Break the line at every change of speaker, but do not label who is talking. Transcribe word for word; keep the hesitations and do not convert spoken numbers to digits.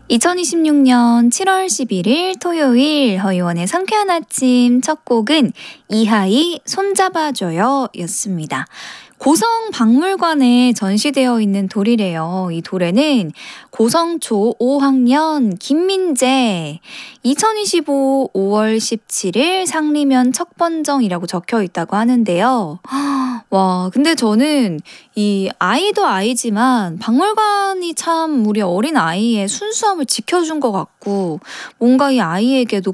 이천이십육 년 칠월 십일일 토요일 허이원의 상쾌한 아침 첫 곡은 이하이 손잡아줘요 였습니다. 고성 박물관에 전시되어 있는 돌이래요. 이 돌에는 고성초 오 학년 김민재 이천이십오 오월 십칠일 상리면 척번정이라고 적혀 있다고 하는데요. 와, 근데 저는 이 아이도 아이지만 박물관이 참 우리 어린 아이의 순수함을 지켜준 것 같고 뭔가 이 아이에게도